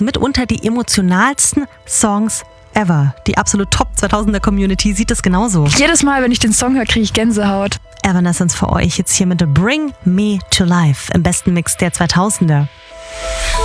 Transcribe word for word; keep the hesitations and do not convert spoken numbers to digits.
mitunter die emotionalsten Songs ever. Die absolute Top zweitausender Community sieht es genauso. Jedes Mal, wenn ich den Song höre, kriege ich Gänsehaut. Evanescence für euch jetzt hier mit The Bring Me to Life im besten Mix der zweitausender.